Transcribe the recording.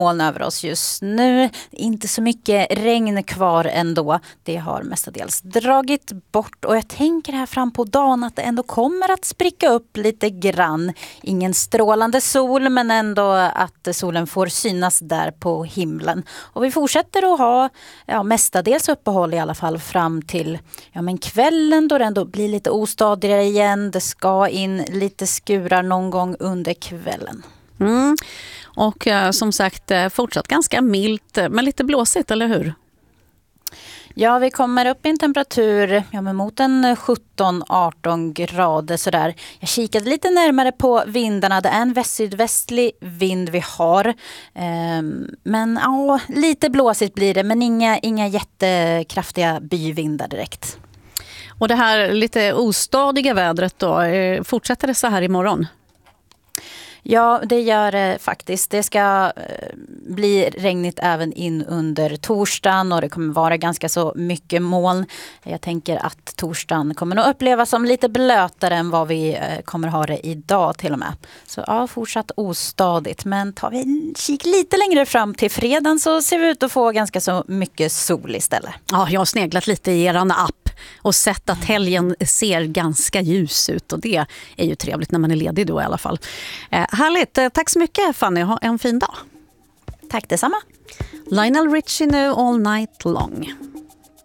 moln över oss just nu. Inte så mycket regn kvar ändå. Det har mestadels dragit bort och jag tänker här fram på dagen att det ändå kommer att spricka upp lite grann. Ingen strålande sol men ändå att solen får synas där på himlen. Och vi fortsätter att ha mestadels uppehåll i alla fall fram till kvällen då det ändå blir lite ostadigare igen. Det ska in lite skurar någon gång under kvällen. Och som sagt fortsatt ganska milt men lite blåsigt, eller hur? Ja, vi kommer upp i en temperatur mot en 17-18 grader sådär. Jag kikade lite närmare på vindarna. Det är en väst-sydvästlig vind vi har. Men lite blåsigt blir det, men inga jättekraftiga byvindar direkt. Och det här lite ostadiga vädret då, fortsätter det så här imorgon? Ja, det gör det faktiskt. Det ska bli regnigt även in under torsdagen och det kommer vara ganska så mycket moln. Jag tänker att torsdagen kommer nog upplevas som lite blötare än vad vi kommer ha det idag till och med. Så fortsatt ostadigt. Men tar vi en kik lite längre fram till fredagen så ser vi ut att få ganska så mycket sol istället. Ja, jag har sneglat lite i eran app och sett att helgen ser ganska ljus ut och det är ju trevligt när man är ledig då i alla fall. Härligt, tack så mycket Fanny, ha en fin dag. Tack detsamma. Lionel Richie nu All Night Long.